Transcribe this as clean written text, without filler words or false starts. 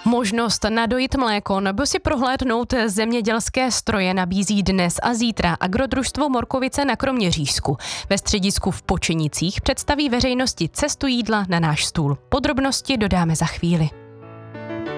Možnost nadojit mléko nebo si prohlédnout zemědělské stroje nabízí dnes a zítra agrodružstvo Morkovice na Kroměřížsku. Ve středisku v Počenicích představí veřejnosti cestu jídla na náš stůl. Podrobnosti dodáme za chvíli.